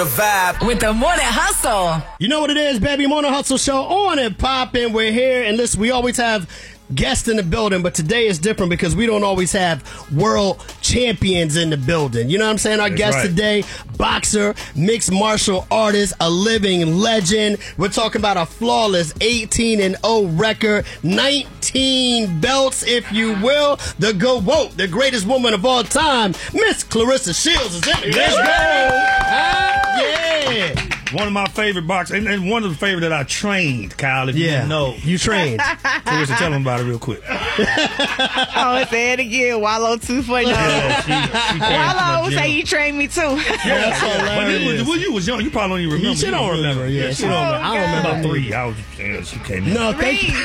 The vibe with the Morning Hustle. You know what it is, baby. Morning Hustle show on and popping. We're here, and listen, we always have guests in the building, but today is different because we don't always have world champions in the building. You know what I'm saying? Our guest today, boxer, mixed martial artist, a living legend. We're talking about a flawless 18-0 record, 19 belts, if you will. The GOAT, the greatest woman of all time, Miss Claressa Shields is in here. Let's go! Yeah. One of my favorite boxers, and one of the favorite that I trained, Kyle, if you didn't know. You trained. Claressa, tell them about it real quick. Oh, say it again. Wallow 2.0. Yeah, Wallow say you trained me too. Yeah, that's hilarious. When you was young, you probably don't even remember. She don't remember. Yeah, she don't remember. I don't remember. About 3. I was, she came in. No, thank you.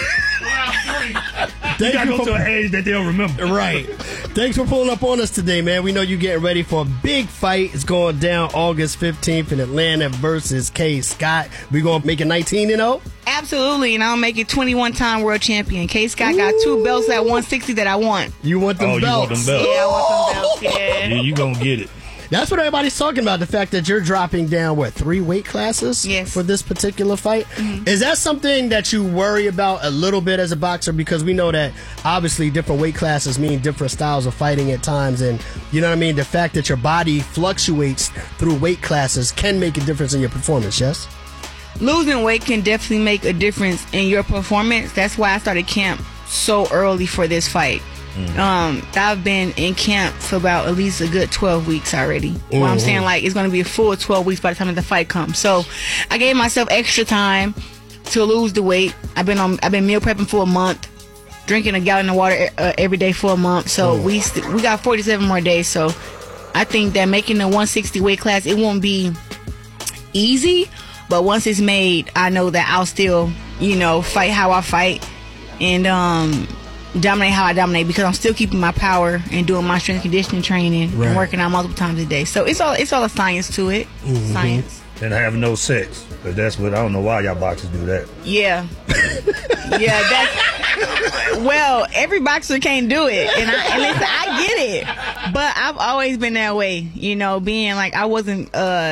You gotta go to an age that they'll remember. Right. Thanks for pulling up on us today, man. We know you're getting ready for a big fight. It's going down August 15th in Atlanta versus K. Scott. We going to make it 19-0? Absolutely, and I'll make it 21-time world champion. K. Scott got 2 belts at 160 that I want. You want them belts? You want them belts? Yeah, I want them belts, yeah. Yeah, you gonna get it. That's what everybody's talking about, the fact that you're dropping down, 3 weight classes for this particular fight? Mm-hmm. Is that something that you worry about a little bit as a boxer? Because we know that obviously different weight classes mean different styles of fighting at times, and you know what I mean? The fact that your body fluctuates through weight classes can make a difference in your performance, yes? Losing weight can definitely make a difference in your performance. That's why I started camp so early for this fight. I've been in camp for about at least a good 12 weeks already. Well, I'm saying, like, it's going to be a full 12 weeks by the time that the fight comes. So I gave myself extra time to lose the weight. I've been meal prepping for a month, drinking a gallon of water every day for a month. So we got 47 more days. So I think that making the 160 weight class, it won't be easy, but once it's made, I know that I'll still, fight how I fight and dominate how I dominate, because I'm still keeping my power and doing my strength conditioning training and working out multiple times a day. So it's all a science to it. Science. And have no sex, because that's what I don't know why y'all boxers do that. Yeah. Yeah, well, every boxer can't do it, and listen, I get it, but I've always been that way, being like, I wasn't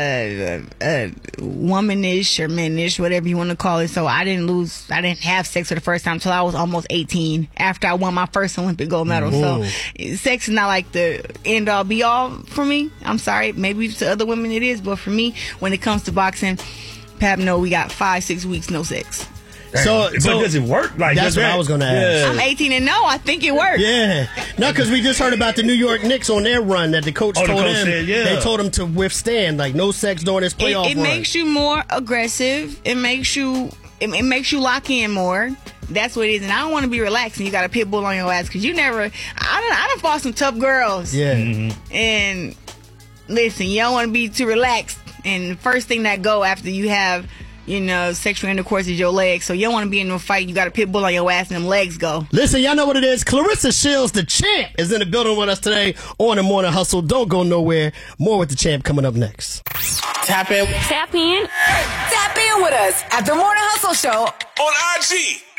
womanish or menish, whatever you want to call it. So I didn't have sex for the first time until I was almost 18, after I won my first Olympic gold medal. So sex is not like the end all be all for me. I'm sorry, maybe to other women it is, but for me, when it comes to boxing, Pap, no, we got 5-6 weeks no sex. So does it work? Like, that's what I was going to ask. I'm 18-0. I think it works. Yeah. No, because we just heard about the New York Knicks on their run that the coach told them. They told them to withstand, like, no sex during this playoff run. It makes you more aggressive. It makes you lock in more. That's what it is. And I don't want to be relaxed and you got a pit bull on your ass, because I done fought some tough girls. Yeah. And listen, you don't want to be too relaxed. And the first thing that go after you have, sexual intercourse is your legs. So you don't want to be in no fight. You got a pit bull on your ass and them legs go. Listen, y'all know what it is. Claressa Shields, the champ, is in the building with us today on the Morning Hustle. Don't go nowhere. More with the champ coming up next. Tap in. Tap in with us at the Morning Hustle Show on IG.